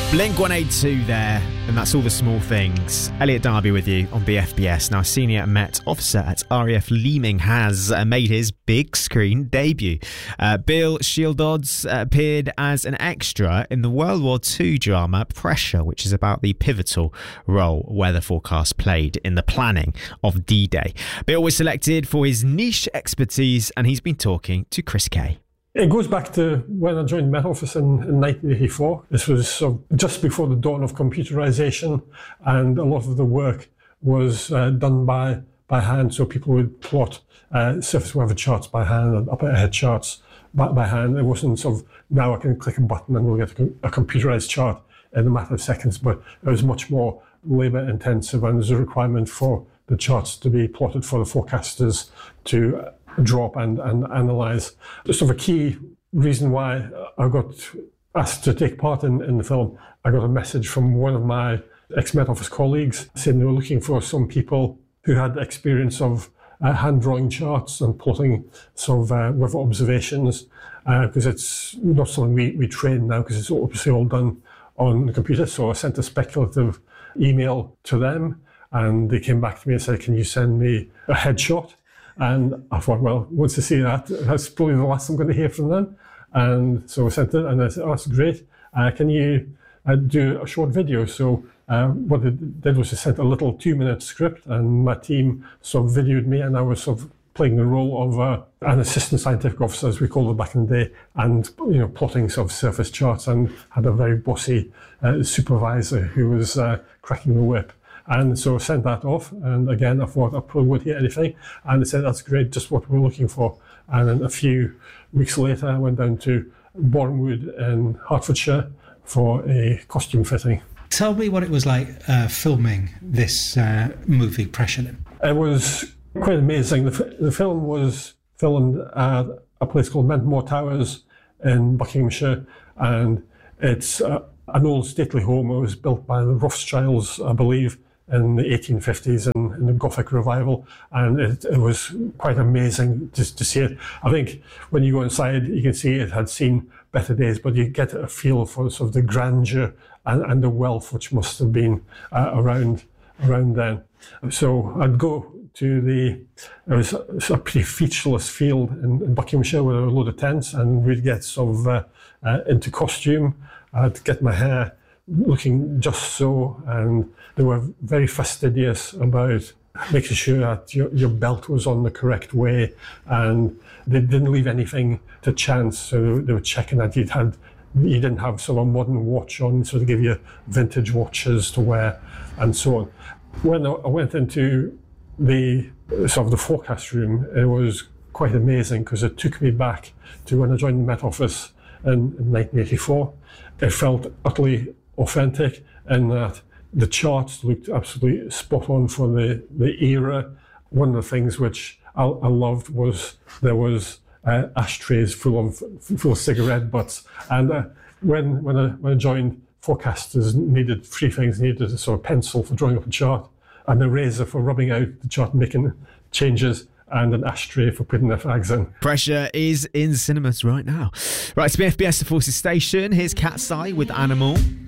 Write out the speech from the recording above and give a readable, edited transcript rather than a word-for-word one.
Blink-182 there, and that's All the Small Things. Elliot Darby with you on BFBS. Now, Senior Met Officer at RAF Leeming has made his big screen debut. Bill Shieldodds appeared as an extra in the World War II drama Pressure, which is about the pivotal role weather forecast played in the planning of D-Day. Bill was selected for his niche expertise, and he's been talking to Chris Kay. It goes back to when I joined Met Office in 1984. This was just before the dawn of computerization, and a lot of the work was done by hand. So people would plot surface weather charts by hand and upper air charts by hand. It wasn't sort of, now I can click a button and we'll get a computerized chart in a matter of seconds, but it was much more labor intensive, and there's a requirement for the charts to be plotted for the forecasters to draw up and analyse. Just sort of a key reason why I got asked to take part in the film, I got a message from one of my ex-Met Office colleagues saying they were looking for some people who had experience of hand-drawing charts and plotting sort of weather observations, because it's not something we train now, because it's obviously all done on the computer. So I sent a speculative email to them, and they came back to me and said, "Can you send me a headshot?" And I thought, well, once I see that, that's probably the last I'm going to hear from them. And so I sent it, and I said, "Oh, that's great. Can you do a short video?" So what they did was they sent a little 2-minute script, and my team sort of videoed me, and I was sort of playing the role of an assistant scientific officer, as we called it back in the day, and plotting sort of surface charts, and had a very bossy supervisor who was cracking the whip. And so I sent that off, and again, I thought I probably wouldn't hear anything. And they said, "That's great, just what we're looking for." And then a few weeks later, I went down to Bournemouth in Hertfordshire for a costume fitting. Tell me what it was like filming this movie, Pressure, then. It was quite amazing. The film was filmed at a place called Mentmore Towers in Buckinghamshire, and it's an old stately home. It was built by the Rothschilds, I believe, in the 1850s in the Gothic revival, and it was quite amazing to see it. I think when you go inside, you can see it had seen better days, but you get a feel for sort of the grandeur and the wealth which must have been around then. So I'd go to it was a pretty featureless field in Buckinghamshire with a load of tents, and we'd get sort of into costume. I'd get my hair looking just so, and they were very fastidious about making sure that your belt was on the correct way, and they didn't leave anything to chance. So they were checking that you didn't have sort of a modern watch on, so they give you vintage watches to wear, and so on. When I went into the sort of the forecast room, it was quite amazing, because it took me back to when I joined the Met Office in 1984. It felt utterly authentic in that the charts looked absolutely spot on for the era. One of the things which I loved was there was ashtrays full of cigarette butts, and when I joined, forecasters needed 3 things. Needed a sort of pencil for drawing up a chart, an eraser for rubbing out the chart and making changes, and an ashtray for putting their fags in. Pressure is in cinemas right now. Right, it's BFBS, The Forces Station. Here's Cat's Eye with Animal.